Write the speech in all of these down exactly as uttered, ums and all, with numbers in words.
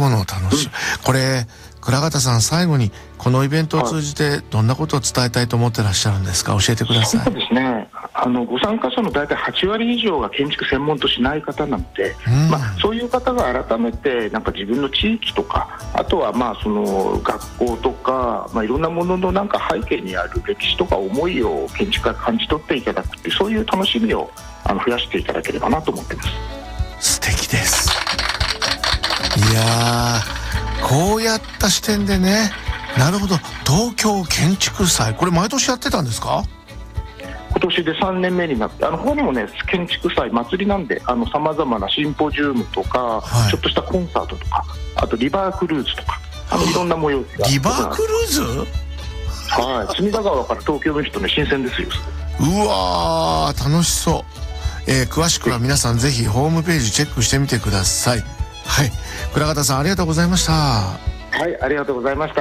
ものを楽しむ、うん、これ倉形さん、最後にこのイベントを通じてどんなことを伝えたいと思ってらっしゃるんですか？教えてください。 そうですね、あのご参加者の大体はちわり以上が建築専門としない方なので、うんまあ、そういう方が改めてなんか自分の地域とか、あとはまあその学校とか、まあ、いろんなもののなんか背景にある歴史とか思いを建築家が感じ取っていただくっていう、そういう楽しみをあの増やしていただければなと思っています。 素敵です。いやー、こうやった視点でね、なるほど、東京建築祭、これ毎年やってたんですか？ 今年でさんねんめになって、あの方にもね、建築祭祭りなんで、さまざまなシンポジウムとか、はい、ちょっとしたコンサートとか、あとリバークルーズとか、あのいろんな催しが。 リバークルーズ？ はい、隅田川から東京の人ね、新鮮ですよ。 うわー、楽しそう。えー、詳しくは皆さんぜひホームページチェックしてみてください。はい、倉形さん、ありがとうございました。 はい、ありがとうございました。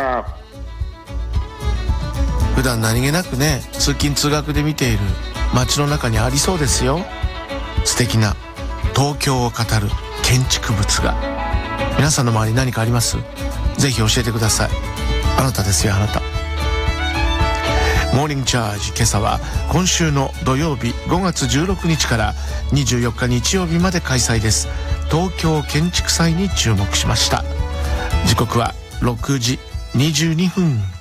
普段何気なくね、通勤通学で見ている街の中にありそうですよ、素敵な東京を語る建築物が。皆さんの周りに何かあります？ぜひ教えてください。あなたですよ、あなた。モーニングチャージ、今朝は今週の土曜日ごがつじゅうろくにちからにじゅうよっか日曜日まで開催です。東京建築祭に注目しました。時刻はろくじにじゅうにふん。